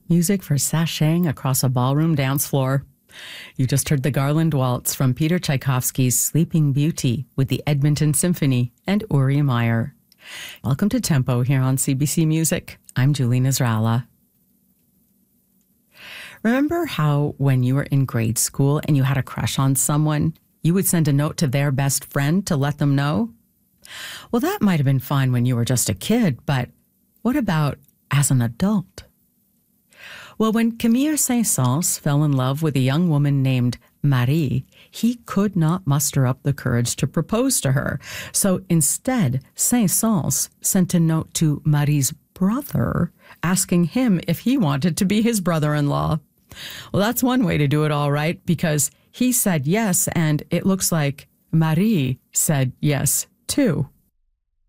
Music for sashaying across a ballroom dance floor. You just heard the Garland Waltz from Peter Tchaikovsky's Sleeping Beauty with the Edmonton Symphony and Uri Meyer. Welcome to Tempo here on CBC Music. I'm Julie Nasrallah. Remember how when you were in grade school and you had a crush on someone, you would send a note to their best friend to let them know? Well, that might have been fine when you were just a kid, but what about as an adult? Well, when Camille Saint-Saëns fell in love with a young woman named Marie, he could not muster up the courage to propose to her. So instead, Saint-Saëns sent a note to Marie's brother, asking him if he wanted to be his brother-in-law. Well, that's one way to do it all right, because he said yes, and it looks like Marie said yes, too.